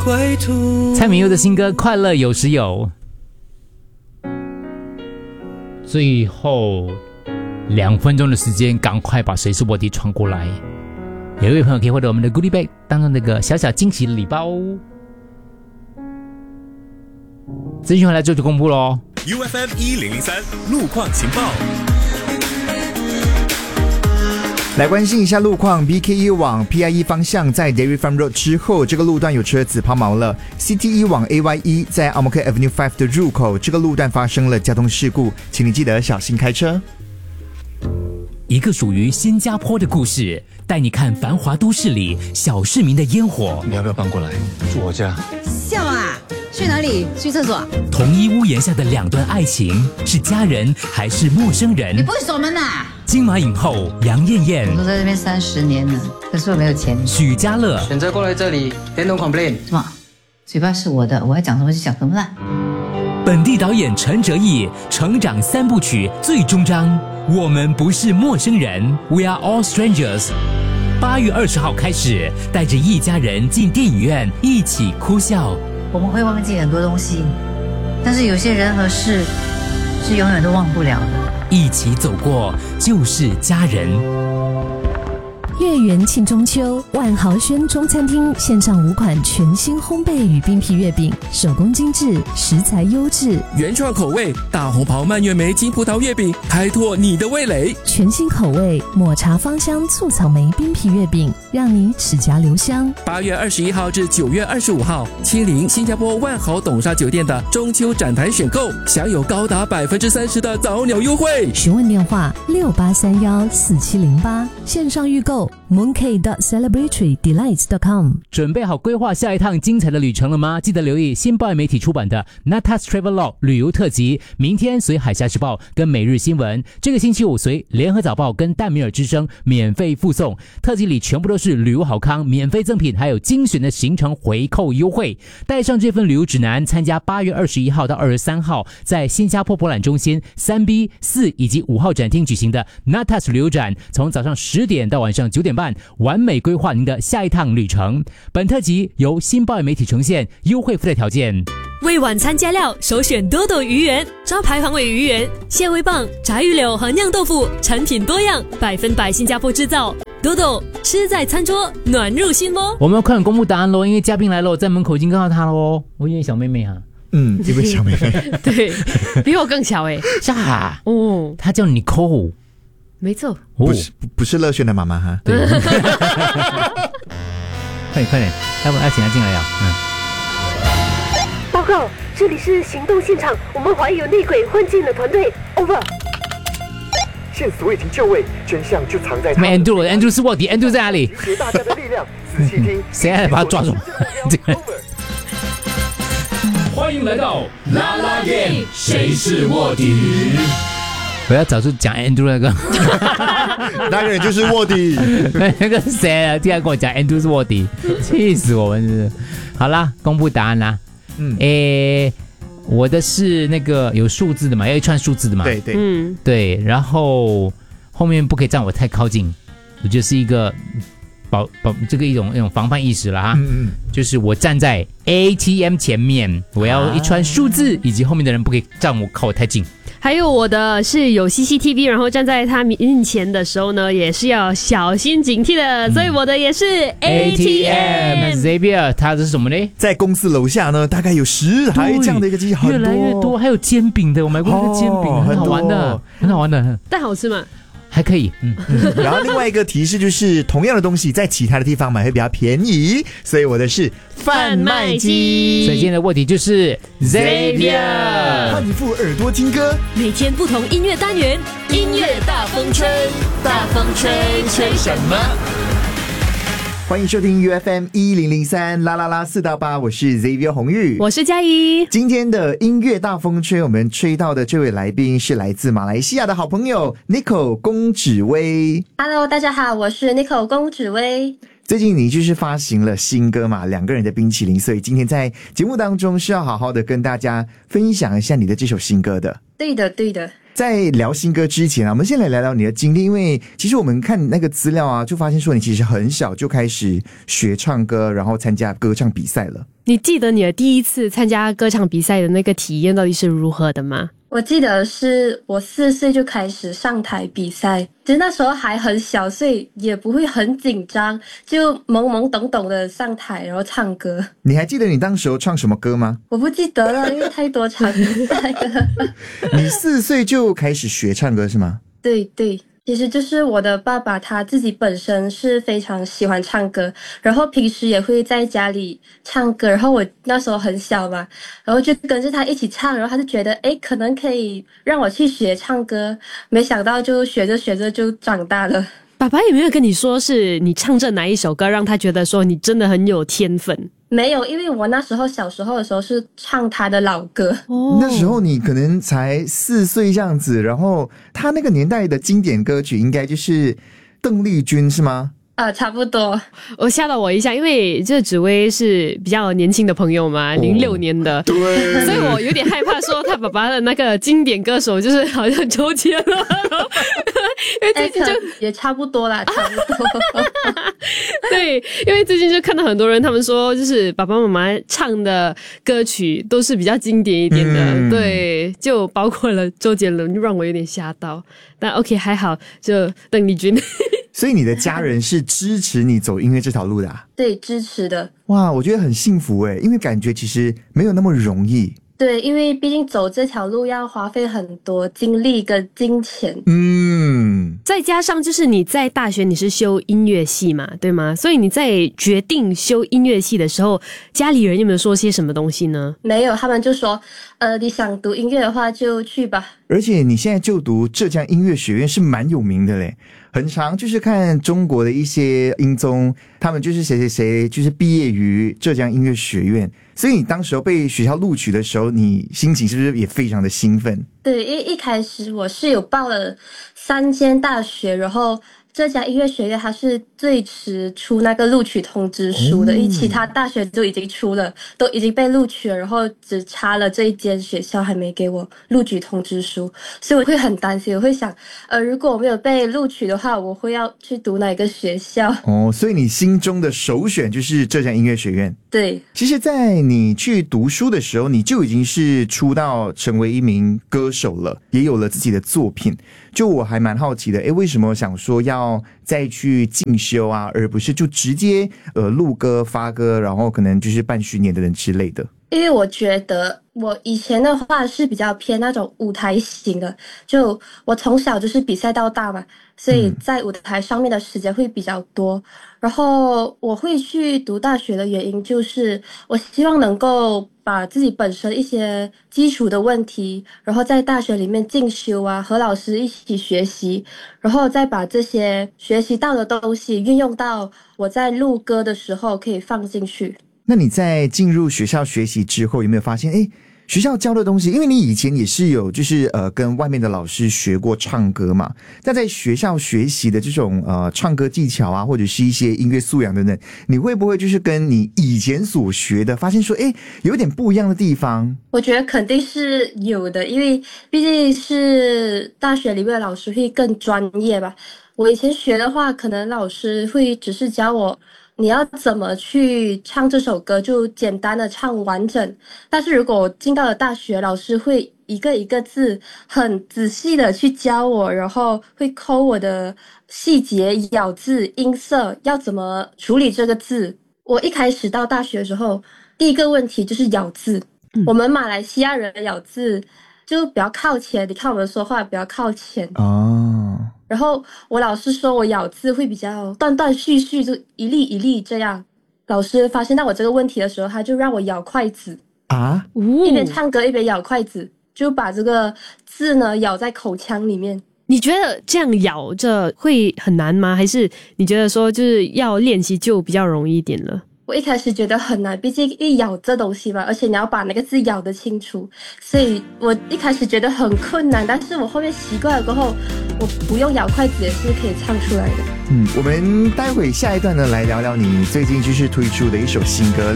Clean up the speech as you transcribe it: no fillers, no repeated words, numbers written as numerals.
归途。 蔡明佑的新歌《快乐有时有》。最后2分钟的时间，赶快把谁是卧底传过来。有一位朋友可以获得我们的 Goodie Bag 当中那个小小惊喜的礼包。资讯回来之后就公布咯。 UFM 1003路况情报。 来关心一下路况 ，BKE 往 PIE 方向在 Dairy Farm Road 之后，这个路段有车子抛锚了。CTE 往 AYE 在 Ang Mo Kio Avenue 5的入口，这个路段发生了交通事故，请你记得小心开车。 一个属于新加坡的故事，带你看繁华都市里小市民的烟火。 你要不要搬过来住我家？ 笑啊！去哪里？去厕所？ 同一屋檐下的2段爱情，是家人还是陌生人？ 你不会锁门啊？ 金马影后杨艳艳， 我都在这边30年了，可是我没有钱。 许家乐选择过来这里，Then don't complain。 什么？嘴巴是我的，我要讲什么就讲什么啦。 本地导演陈哲艺成长3部曲最终章，我们不是陌生人 ，We are all strangers。8月20号开始，带着一家人进电影院一起哭笑。 我们会忘记很多东西，但是有些人和事是永远都忘不了的。 一起走过就是家人。 月圆庆中秋，万豪轩中餐厅线上5款全新烘焙与冰皮月饼，手工精致，食材优质， 原创口味大红袍蔓越莓金葡萄月饼，开拓你的味蕾。 全新口味抹茶芳香醋草莓冰皮月饼，让你齿颊留香。 8月21号至9月25号，亲临新加坡万豪董沙酒店的中秋展台选购，享有高达30%的早鸟优惠。 询问电话68314708，线上预购。mooncake.celebratory.delights.com。 准备好规划下一趟精彩的旅程了吗？记得留意新报媒体出版的 Natas Travelog 旅游特辑，明天随海峡时报跟每日新闻，这个星期五随联合早报跟淡米尔之声免费附送。特辑里全部都是旅游好康、免费赠品，还有精选的行程回扣优惠。带上这份旅游指南，参加8月21号到23号在新加坡博览中心 3B、4以及5号展厅举行的 Natas 旅游展，从早上10点到晚上9点半，完美规划您的下一趟旅程。本特辑由新报媒体呈现，优惠附带条件。 为晚餐加料，首选多多鱼圆，招牌黄尾鱼圆、蟹味棒、炸鱼柳和酿豆腐，产品多样，100%新加坡制造。多多吃在餐桌，暖入心窝。 我们要快点公布答案咯，因为嘉宾来了，我在门口已经看到他了哦。我以为小妹妹啊， 这位小妹妹， 对，比我更小哎， 呀，哦，她叫 Nicole。 没错， 不是乐轩的妈妈哈。 对，快点，要不要请他进来呀？ 报告，这里是行动现场，我们怀疑有内鬼混进了团队。Over。 线索已经就位，真相就藏在。 Andrew 是卧底 ，Andrew 在哪里？ 集大家的力量，仔细听。 谁还把他抓住？ 欢迎来到啦啦 game， 谁是卧底？ 我要找出讲 Andrew 那个， 那个人就是卧底。 那个谁啊？竟然跟我讲 Andrew 是卧底，气死我们是。好啦，公布答案啦。我的是那个有数字的嘛，要一串数字的嘛。 对对， 对，然后后面不可以站我太靠近，我觉得是一个保这个一种防范意识了哈。就是我站在 ATM 前面，我要一串数字，以及后面的人不可以站我靠我太近。 还有我的是有 CCTV， 然后站在他面前的时候呢，也是要小心警惕的，所以我的也是 ATM。 Xavier 他是什么呢？ 在公司楼下呢，大概有10台这样的一个机器， 越来越多，还有煎饼的，我买过那个煎饼，很好玩的，很好玩的， 但好吃吗？ 还可以。 然后另外一个提示就是，同样的东西在其他的地方买会比较便宜，所以我的是贩卖机。 所以今天的卧底就是 Xavier。 换一副耳朵听歌， 每天不同音乐单元， 音乐大风吹，大风吹，吹什么？ 欢迎收听 UFM 1003啦啦啦4到8，我是 Xavier 洪玉， 我是嘉怡。 今天的音乐大风吹，我们吹到的这位来宾是来自马来西亚的好朋友 Nicole 龚芷薇。 Hello， 大家好，我是 Nicole 龚芷薇。 最近你就是发行了新歌嘛，两个人的冰淇淋，所以今天在节目当中是要好好的跟大家分享一下你的这首新歌的。 对的对的。 在聊新歌之前啊，我们先来聊聊你的经历，因为其实我们看那个资料啊，就发现说你其实很小就开始学唱歌，然后参加歌唱比赛了。 你记得你的第一次参加歌唱比赛的那个体验到底是如何的吗？ 我记得是我4岁就开始上台比赛，其实那时候还很小，所以也不会很紧张，就懵懵懂懂的上台然后唱歌。 你还记得你当时候唱什么歌吗？ 我不记得了，因为太多场比赛了。 你4岁就开始学唱歌是吗？ 对对，其实就是我的爸爸他自己本身是非常喜欢唱歌，然后平时也会在家里唱歌，然后我那时候很小嘛，然后就跟着他一起唱，然后他就觉得可能可以让我去学唱歌，没想到就学着学着就长大了。 爸爸有没有跟你说是你唱着哪一首歌让他觉得说你真的很有天分？ 没有，因为我那时候小时候的时候是唱他的老歌。 那时候你可能才4岁这样子，然后他那个年代的经典歌曲应该就是邓丽君是吗？ 差不多。 我吓到我一下，因为这紫薇是比较年轻的朋友嘛，06年的， 对， 所以我有点害怕说他爸爸的那个经典歌手就是好像周杰伦，因为最近就也差不多啦，差不多。 对，因为最近就看到很多人他们说就是爸爸妈妈唱的歌曲都是比较经典一点的，对，就包括了周杰伦，让我有点吓到。但 OK 还好，就邓丽君。 所以你的家人是支持你走音乐这条路的啊？ 对，支持的。 哇，我觉得很幸福耶，因为感觉其实没有那么容易。 对，因为毕竟走这条路要花费很多精力跟金钱。 再加上就是你在大学你是修音乐系嘛，对吗？所以你在决定修音乐系的时候，家里人有没有说些什么东西呢？ 没有，他们就说你想读音乐的话就去吧。 而且你现在就读浙江音乐学院是蛮有名的嘞，很常就是看中国的一些音综，他们就是谁谁谁就是毕业于浙江音乐学院，所以你当时候被学校录取的时候，你心情是不是也非常的兴奋？ 对，因为一开始我是有报了3间大学，然后浙江音乐学院它是最迟出那个录取通知书的，因为其他大学都已经出了，都已经被录取了，然后只差了这一间学校还没给我录取通知书，所以我会很担心，我会想如果我没有被录取的话，我会要去读哪个学校。 所以你心中的首选就是浙江音乐学院。 对， 其实在你去读书的时候，你就已经是出道成为一名歌手了，也有了自己的作品。就我还蛮好奇的，为什么想说要再去进修啊，而不是就直接录歌发歌，然后可能就是办巡演的人之类的？ 因为我觉得我以前的话是比较偏那种舞台型的，就我从小就是比赛到大嘛，所以在舞台上面的时间会比较多。然后我会去读大学的原因就是我希望能够把自己本身一些基础的问题，然后在大学里面进修啊，和老师一起学习，然后再把这些学习到的东西运用到我在录歌的时候可以放进去。 那你在进入学校学习之后，有没有发现学校教的东西，因为你以前也是有就是跟外面的老师学过唱歌嘛，但在学校学习的这种唱歌技巧啊，或者是一些音乐素养等等，你会不会就是跟你以前所学的发现说有点不一样的地方？ 我觉得肯定是有的，因为毕竟是大学里面的老师会更专业吧。我以前学的话，可能老师会只是教我你要怎么去唱这首歌，就简单的唱完整。但是如果我进到了大学，老师会一个一个字很仔细的去教我，然后会抠我的细节、咬字、音色，要怎么处理这个字。我一开始到大学的时候，第一个问题就是咬字。我们马来西亚人咬字就比较靠前，你看我们说话比较靠前然后我老师说我咬字会比较断断续续，就一粒一粒这样。老师发现到我这个问题的时候，他就让我咬筷子一边唱歌一边咬筷子，就把这个字呢咬在口腔里面。 你觉得这样咬着会很难吗？还是你觉得说就是要练习就比较容易一点了？ 我一开始觉得很难，毕竟一咬这东西嘛，而且你要把那个字咬得清楚，所以我一开始觉得很困难，但是我后面习惯了过后，我不用咬筷子也是可以唱出来的。 我们待会下一段呢来聊聊你最近就是推出的一首新歌。